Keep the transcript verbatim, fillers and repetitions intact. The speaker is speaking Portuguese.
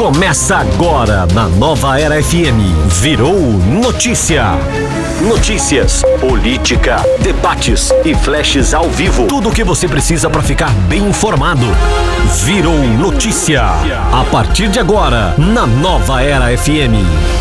Começa agora na Nova Era F M. Virou notícia. Notícias, política, debates e flashes ao vivo. Tudo o que você precisa para ficar bem informado. Virou notícia. A partir de agora, na Nova Era F M.